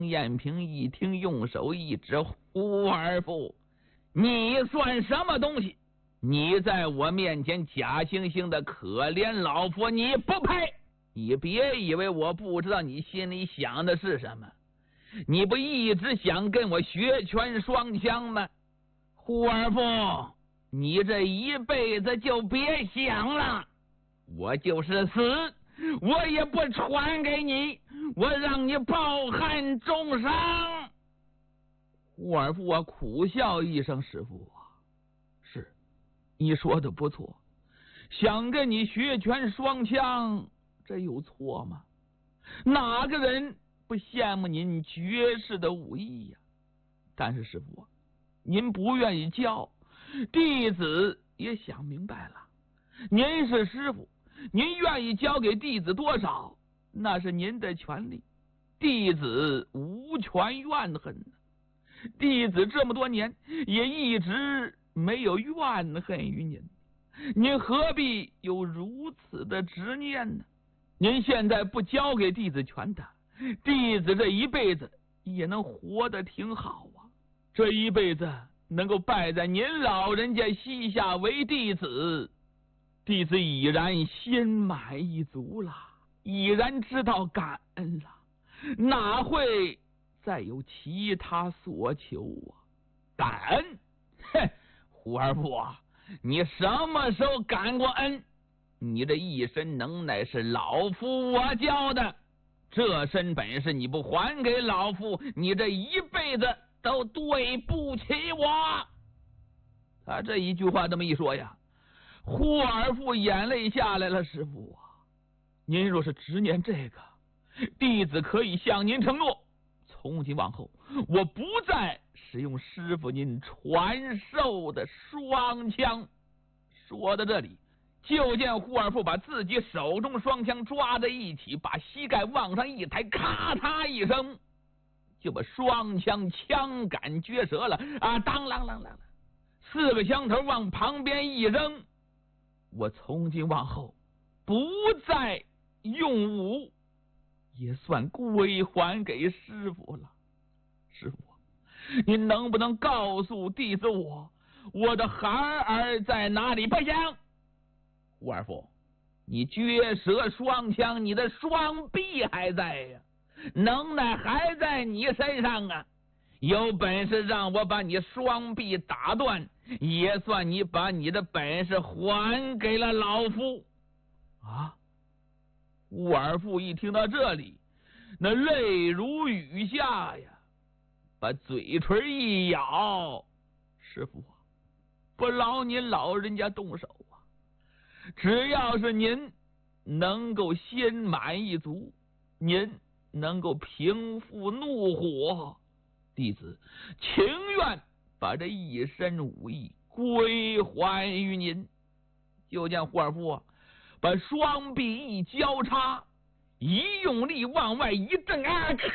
燕平一听，用手一指：“胡二父，你算什么东西？你在我面前假惺惺的可怜老夫，你不配！你别以为我不知道你心里想的是什么。你不一直想跟我学拳双枪吗？胡二父，你这一辈子就别想了。我就是死，我也不传给你，我让你抱憾终生。”胡二父啊，苦笑一声：“师傅啊，是你说的不错，想跟你学拳双枪，这有错吗？哪个人不羡慕您绝世的武艺呀？但是师傅啊，您不愿意教，弟子也想明白了。您是师傅，您愿意教给弟子多少，那是您的权利，弟子无权怨恨。弟子这么多年也一直没有怨恨于您，您何必有如此的执念呢？您现在不交给弟子拳的，弟子这一辈子也能活得挺好啊。这一辈子能够拜在您老人家膝下为弟子，弟子已然心满意足了，已然知道感恩了，哪会再有其他所求啊？感恩？哼，胡二父啊，你什么时候感过恩？你这一身能耐是老夫我教的，这身本事你不还给老夫，你这一辈子都对不起我。他这一句话这么一说呀，胡二父眼泪下来了。师傅啊，您若是执念这个，弟子可以向您承诺，从今往后我不再使用师傅您传授的双枪。说到这里，就见胡二父把自己手中双枪抓在一起，把膝盖往上一抬，咔嚓一声，就把双枪枪杆撅折了啊！当啷啷啷，四个枪头往旁边一扔。我从今往后不再用武，也算归还给师傅了。师傅，您能不能告诉弟子我的孩儿在哪里？不行，胡二父，你撅折双枪，你的双臂还在呀，能耐还在你身上啊！有本事让我把你双臂打断，也算你把你的本事还给了老夫啊！胡二父一听到这里，那泪如雨下呀，把嘴唇一咬：“师傅啊，不劳您老人家动手啊！只要是您能够心满意足，您能够平复怒火，弟子情愿把这一身武艺归还于您。”就见胡二父啊，把双臂一交叉，一用力往外一震，啊，咔！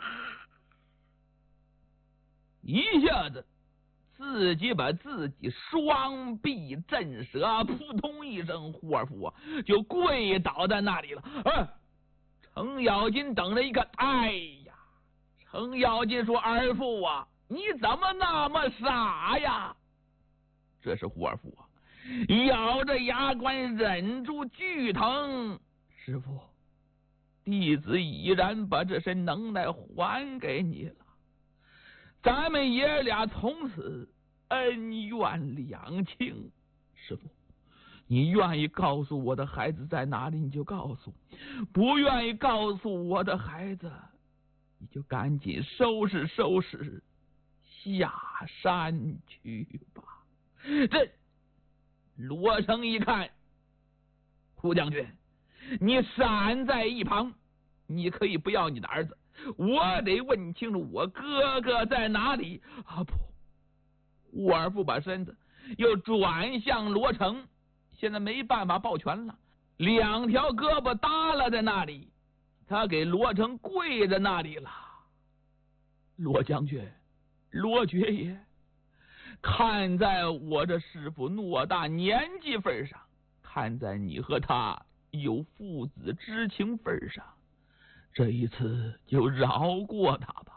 一下子自己把自己双臂震折，扑通一声，胡二父啊就跪倒在那里了。程咬金等着一看，哎呀！程咬金说：“二父啊，你怎么那么傻呀？”这是胡二父啊，咬着牙关忍住剧疼：“师傅，弟子已然把这身能耐还给你了，咱们爷俩从此恩怨两清。师傅，你愿意告诉我的孩子在哪里，你就告诉；不愿意告诉我的孩子，你就赶紧收拾收拾，下山去吧。”这罗成一看，胡将军，你闪在一旁，你可以不要你的儿子，我得问清楚我哥哥在哪里啊！不，胡二父把身子又转向罗成，现在没办法抱拳了，两条胳膊耷拉在那里，他给罗成跪在那里了。罗将军，罗爵爷，看在我这师父偌大年纪份上，看在你和他有父子之情份上，这一次就饶过他吧。